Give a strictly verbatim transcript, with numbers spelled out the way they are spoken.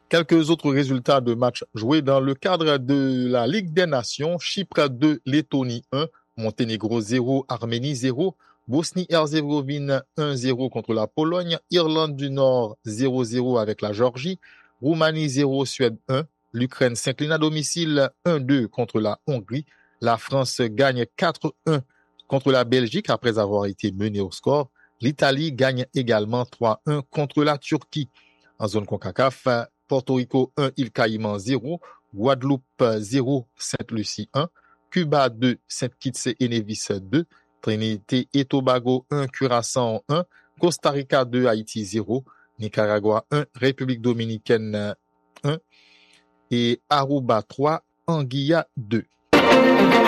Quelques autres résultats de matchs joués dans le cadre de la Ligue des Nations. Chypre deux, Lettonie un, Monténégro zéro, Arménie zéro, Bosnie-Herzégovine un zéro contre la Pologne, Irlande du Nord zéro zéro avec la Géorgie, Roumanie zéro, Suède un, l'Ukraine s'incline à domicile un deux contre la Hongrie, la France gagne quatre un contre la Belgique après avoir été menée au score, l'Italie gagne également trois un contre la Turquie. En zone CONCACAF, Porto Rico un, Île Caïman zéro, Guadeloupe zéro, Sainte-Lucie un, Cuba deux, Saint-Kitts et Nevis deux, Trinité et Tobago un, Curaçao un, Costa Rica deux, Haïti zéro, Nicaragua un, République dominicaine un et Aruba trois, Anguilla deux.